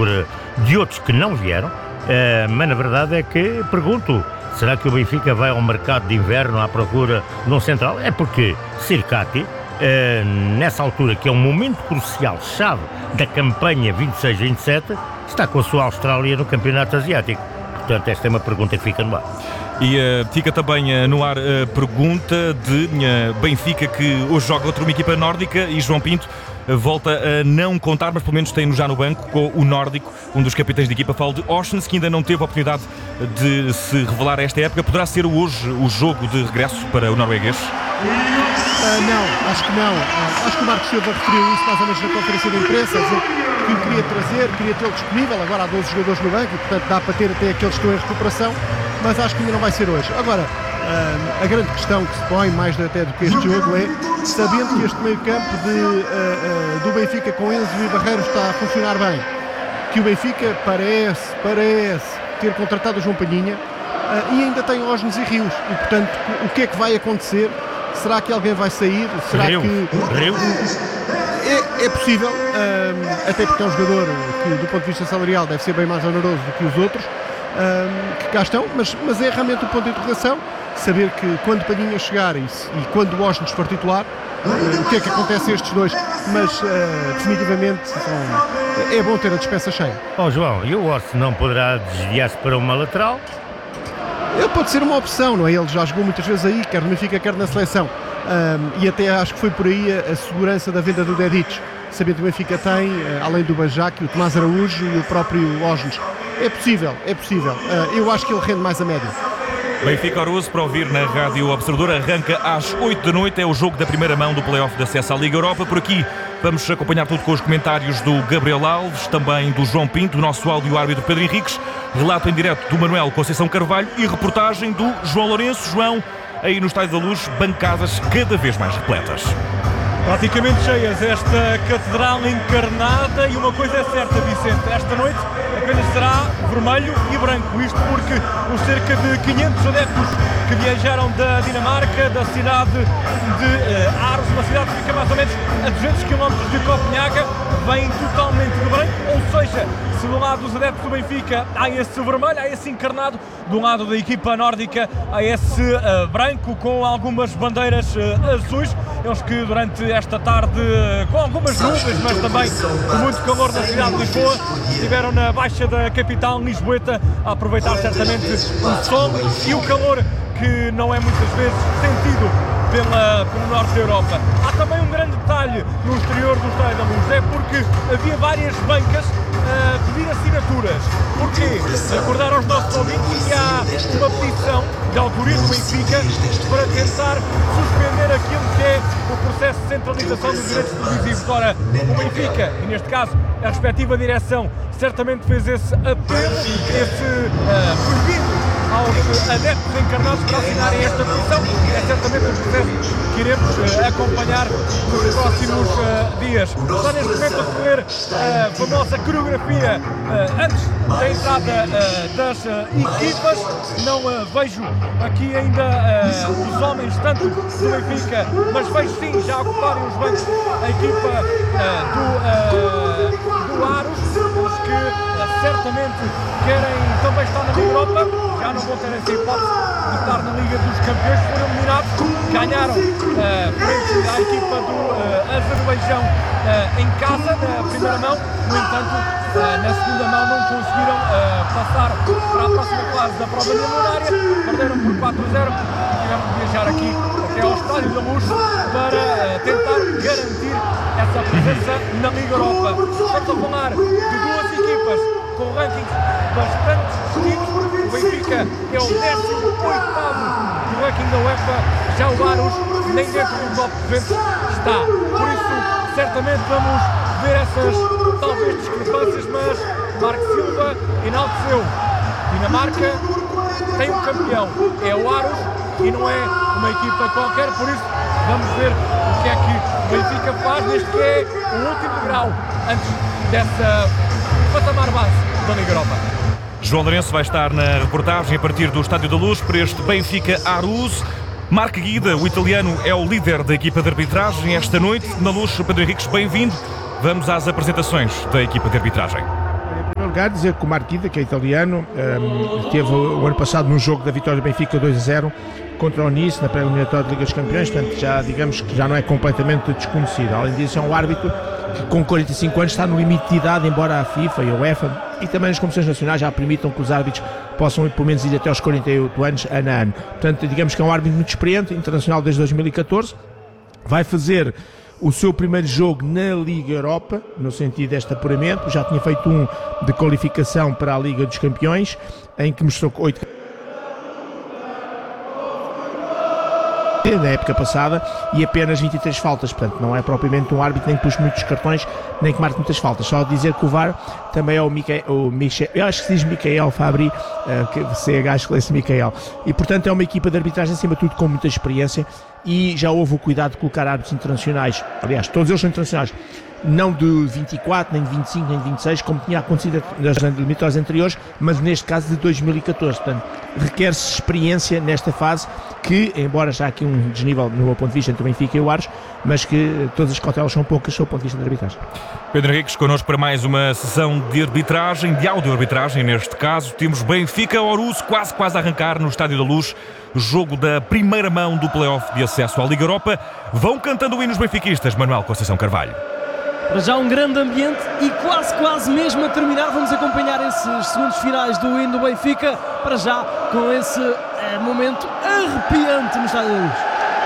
procura de outros que não vieram, mas na verdade é que pergunto, será que o Benfica vai ao mercado de inverno à procura de um central? É porque Sirkati, nessa altura que é um momento crucial, chave da campanha 26-27, está com a sua Austrália no Campeonato Asiático. Portanto, esta é uma pergunta que fica no ar. E fica também no ar a pergunta de Benfica, que hoje joga contra uma equipa nórdica, e João Pinto volta a não contar, mas pelo menos tem-no já no banco com o nórdico, um dos capitães de equipa. Falo de Orsnes, que ainda não teve a oportunidade de se revelar esta época. Poderá ser hoje o jogo de regresso para o norueguês? Não, acho que não. Acho que o Marcos Silva referiu isso mais ou menos na conferência de imprensa, a dizer que o queria tê-lo disponível. Agora há 12 jogadores no banco e, portanto, dá para ter até aqueles que estão em recuperação, mas acho que ainda não vai ser hoje. Agora, a grande questão que se põe, mais até do que este jogo, é, sabendo que este meio-campo do Benfica com Enzo e Barreiros está a funcionar bem, que o Benfica parece ter contratado o João Palhinha, e ainda tem Osnes e Rios, e portanto o que é que vai acontecer? Será que alguém vai sair? Será Rio. É possível, até porque é um jogador que do ponto de vista salarial deve ser bem mais oneroso do que os outros que cá estão, mas é realmente o ponto de interrogação, saber que quando Palhinha chegar e quando o Osnes for titular, o que é que acontece a estes dois, mas definitivamente é bom ter a despensa cheia. João, e o Osnes não poderá desviar-se para uma lateral? Ele pode ser uma opção, não é? Ele já jogou muitas vezes aí, quer no Benfica, quer na seleção, e até acho que foi por aí a segurança da venda do Dedic, sabendo que o Benfica tem, além do Bajac, o Tomás Araújo e o próprio Osnes. É possível, eu acho que ele rende mais a média. Benfica Aroso, para ouvir na Rádio Observador, arranca às 8 da noite, é o jogo da primeira mão do play-off de acesso à Liga Europa. Por aqui vamos acompanhar tudo com os comentários do Gabriel Alves, também do João Pinto, do nosso áudio-árbitro Pedro Henriques, relato em direto do Manuel Conceição Carvalho e reportagem do João Lourenço. João, aí no Estádio da Luz, bancadas cada vez mais repletas. Praticamente cheias, esta catedral encarnada, e uma coisa é certa, Vicente, esta noite apenas será vermelho e branco, isto porque os cerca de 500 adeptos que viajaram da Dinamarca, da cidade de Aros, uma cidade que fica mais ou menos a 200 km de Copenhaga, vêm totalmente de branco, ou seja, se do lado dos adeptos do Benfica há esse vermelho, há esse encarnado, do lado da equipa nórdica há esse branco com algumas bandeiras azuis. Eles que durante esta tarde, com algumas nuvens, mas também com muito calor na cidade de Lisboa, estiveram na baixa da capital lisboeta a aproveitar certamente o sol e o calor que não é muitas vezes sentido pelo norte da Europa. Há também um grande detalhe no exterior do Estádio da Luz, é porque havia várias bancas a pedir assinaturas. Porquê? Recordar aos nossos ouvintes que há uma petição de autoria do Benfica para tentar suspender aquilo que é o processo de centralização dos direitos televisivos. Ora, o Benfica, e neste caso a respectiva direção, certamente fez esse apelo, esse pedido aos adeptos encarnados para assinarem esta petição. É certamente um processo que iremos acompanhar nos próximos dias. Está neste momento a decorrer a famosa coreografia antes da entrada das equipas. Não vejo aqui ainda os homens tanto do Benfica, mas vejo sim já ocuparem os bancos a equipa do Aros, os que certamente querem também estar na Liga Europa. Já não vão ter essa hipótese de estar na Liga dos Campeões, foram eliminados, ganharam frente à equipa do Azerbaijão em casa, na primeira mão. No entanto, na segunda mão não conseguiram passar para a próxima fase da prova eliminatória, perderam por 4-0, tiveram de viajar aqui até ao Estádio da Luz para tentar garantir essa presença na Liga Europa. Estamos a falar de duas equipas com rankings bastante distintos. O Benfica é o 18º do ranking da UEFA, já o Aros nem dentro do top 200 está. Por isso, certamente vamos ver essas talvez discrepâncias, mas Marco Silva enalteceu. Dinamarca tem um campeão, é o Aros, e não é uma equipa qualquer, por isso vamos ver o que é que o Benfica faz neste que é o último grau antes dessa patamar base da Liga Europa. João Lourenço vai estar na reportagem a partir do Estádio da Luz para este Benfica Aroso. Marco Guida, o italiano, é o líder da equipa de arbitragem esta noite. Na Luz, Pedro Henriques, bem-vindo. Vamos às apresentações da equipa de arbitragem. Em lugar, dizer que o Marquida, que é italiano, teve o ano passado no jogo da vitória do Benfica 2-0 contra o Nice na pré-eliminatória da Liga dos Campeões, portanto já digamos que já não é completamente desconhecido. Além disso, é um árbitro que com 45 anos está no limite de idade, embora a FIFA e a UEFA e também as comissões nacionais já permitam que os árbitros possam pelo menos ir até aos 48 anos, ano a ano. Portanto, digamos que é um árbitro muito experiente, internacional desde 2014, vai fazer o seu primeiro jogo na Liga Europa, no sentido deste apuramento, já tinha feito um de qualificação para a Liga dos Campeões, em que mostrou 8 na época passada e apenas 23 faltas, portanto não é propriamente um árbitro nem que puxa muitos cartões nem que marque muitas faltas. Só dizer que o VAR também é o Michel, eu acho que se diz Michael Fabri, que CH esclarece Michael, e portanto é uma equipa de arbitragem acima de tudo com muita experiência e já houve o cuidado de colocar árbitros internacionais, aliás todos eles são internacionais, não de 24, nem de 25, nem de 26, como tinha acontecido nas eliminatórias anteriores, mas neste caso de 2014. Portanto, requer-se experiência nesta fase que, embora já aqui um desnível no meu ponto de vista entre o Benfica e o Ares, mas que todas as cautelas são poucas do ponto de vista da arbitragem. Pedro Henriques, connosco para mais uma sessão de arbitragem, de áudio-arbitragem neste caso. Temos Benfica-Orus quase a arrancar no Estádio da Luz, jogo da primeira mão do play-off de acesso à Liga Europa. Vão cantando hinos benfiquistas, Manuel Conceição Carvalho. Para já um grande ambiente e quase mesmo a terminar. Vamos acompanhar esses segundos finais do hino do Benfica. Para já com esse momento arrepiante no Estádio da Luz.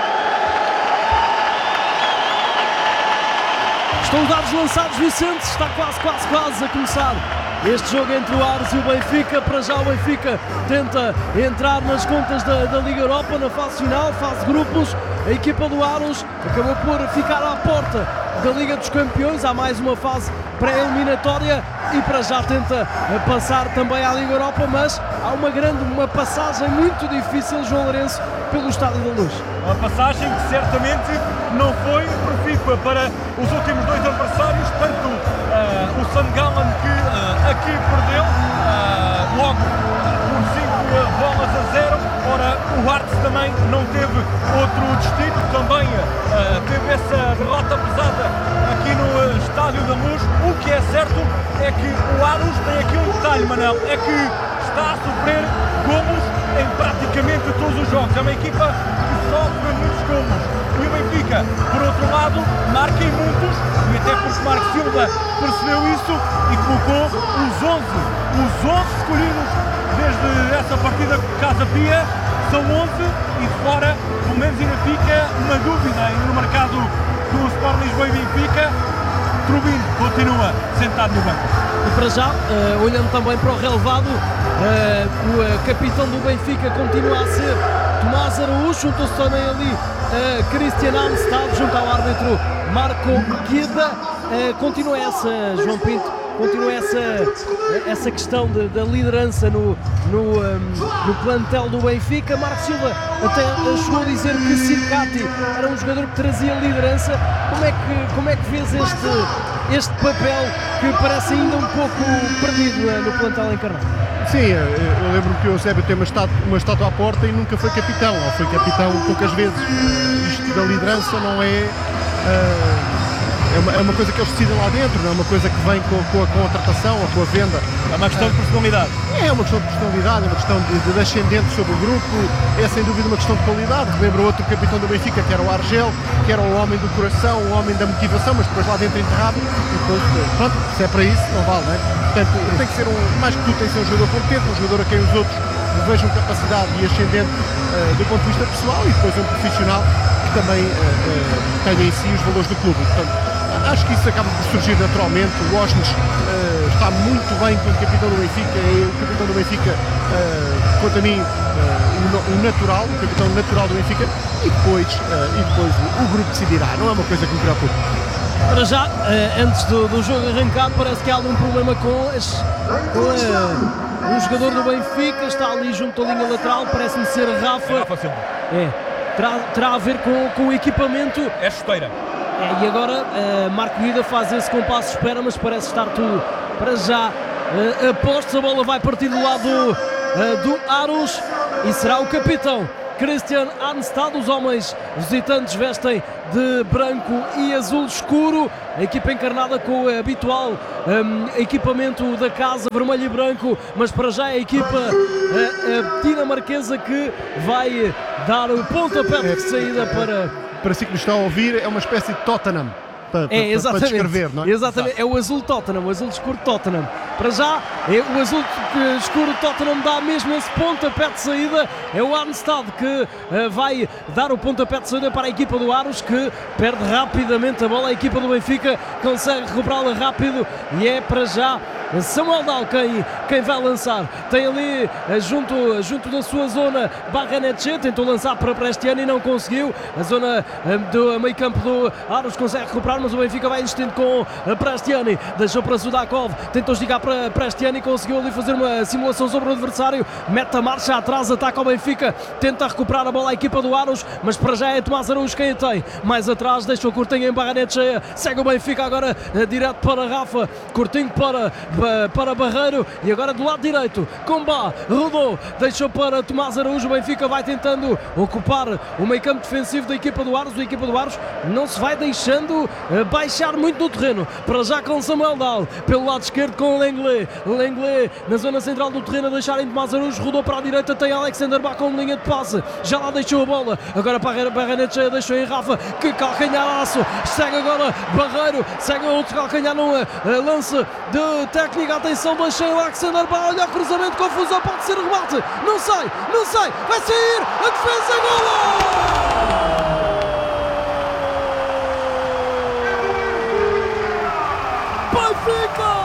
Estão os dados lançados, Vicente. Está quase a começar este jogo entre o Ares e o Benfica. Para já o Benfica tenta entrar nas contas da Liga Europa na fase final, fase de grupos. A equipa do Ares acabou por ficar à porta da Liga dos Campeões. Há mais uma fase pré-eliminatória e para já tenta passar também à Liga Europa, mas há uma passagem muito difícil, João Lourenço, pelo Estádio da Luz. Uma passagem que certamente não foi profícua para os últimos dois adversários, tanto o St. Gallen que aqui perdeu logo por 5 bolas a 0. Ora, o Hearts também não teve outro destino, também teve essa derrota pesada aqui no Estádio da Luz. O que é certo é que o Aros tem aqui um detalhe, Manel, é que está a sofrer golos em praticamente todos os jogos. É uma equipa que sofre muitos golos. E o Benfica, por outro lado, marca em muitos, e até porque Marco Silva percebeu isso e colocou os 11 escolhidos desde essa partida Casa Pia. São 11 e de fora, pelo menos ainda fica uma dúvida no mercado do Sport Lisboa e Benfica. Trubin continua sentado no banco. E para já, olhando também para o relevado, o capitão do Benfica continua a ser Tomás Araújo, juntou-se também ali Christian Armstad, junto ao árbitro Marco Guida. Continua essa, João Pinto, continua essa questão da liderança no plantel do Benfica. Marco Silva até chegou a dizer que Circati era um jogador que trazia liderança. Como é que vês este papel que parece ainda um pouco perdido no plantel encarnado? Sim, eu lembro que o Eusébio tem uma estátua à porta e nunca foi capitão, ou foi capitão poucas vezes. Isto da liderança não é... É uma coisa que eles decidem lá dentro, não é uma coisa que vem com a contratação ou com a venda. É uma questão de personalidade. É uma questão de personalidade, é uma questão de ascendente sobre o grupo, é sem dúvida uma questão de qualidade. Relembro outro capitão do Benfica, que era o Argel, que era o homem do coração, o homem da motivação, mas depois lá dentro enterrado, e depois, pronto, se é para isso, não vale, não é? Portanto, tem que ser mais que tudo, tem que ser um jogador competente, um jogador a quem os outros vejam capacidade e ascendente do ponto de vista pessoal, e depois um profissional que também tenha em si os valores do clube. Portanto, acho que isso acaba por surgir naturalmente. O Osnes está muito bem como capitão do Benfica, é o capitão do Benfica, quanto a mim, o natural, o capitão natural do Benfica, e depois o grupo decidirá, não é uma coisa que me preocupa. Para já, antes do jogo arrancar, parece que há algum problema com um jogador do Benfica, está ali junto à linha lateral, parece-me ser Rafa. Rafa Silva. Terá a ver com o equipamento. É chuteira. E agora Marco Guida faz esse compasso de espera, mas parece estar tudo para já apostos. A bola vai partir do lado do Aros e será o capitão Christian Arnstad. Os homens visitantes vestem de branco e azul escuro, a equipa encarnada com o habitual equipamento da casa, vermelho e branco, mas para já é a equipa dinamarquesa que vai dar o pontapé de saída para si que nos está a ouvir, é uma espécie de Tottenham. Para descrever, não é? Exatamente, é o azul Tottenham, o azul escuro Tottenham. Para já, o azul escuro Tottenham dá mesmo esse pontapé de saída. É o Arnstad que vai dar o pontapé de saída para a equipa do Aros, que perde rapidamente a bola. A equipa do Benfica consegue recuperá-la rápido e é para já Samuel Dahl quem vai lançar. Tem ali junto da sua zona Barrenetxe, tentou lançar para Prestiani e não conseguiu. A zona do meio campo do Aros consegue recuperar, mas o Benfica vai insistindo com Prestiani. Deixou para Sudakov, tentou esticar para Prestiani, conseguiu ali fazer uma simulação sobre o adversário, mete a marcha atrás, ataca o Benfica, tenta recuperar a bola a equipa do Aros, mas para já é Tomás Araújo quem a tem. Mais atrás deixa o Coutinho em Barrenetxe, segue o Benfica agora direto para Rafa, Coutinho para Barreiro e agora do lado direito Comba, rodou, deixou para Tomás Araújo. O Benfica vai tentando ocupar o meio campo defensivo da equipa do Aros. A equipa do Aros não se vai deixando baixar muito no terreno, para já com Samuel Dahl pelo lado esquerdo com Lenglet na zona central do terreno a deixar em Tomás Araújo, rodou para a direita, tem Alexander Bach com linha de passe, já lá deixou a bola, agora para Barrenetxe, deixou em Rafa, que calcanharaço, segue agora Barreiro, segue outro calcanhar num lance de técnica, atenção, deixei o Alexander Bach, olha o cruzamento, confusão, pode ser o remate, não sai, vai sair, a defesa, golo! Benfica!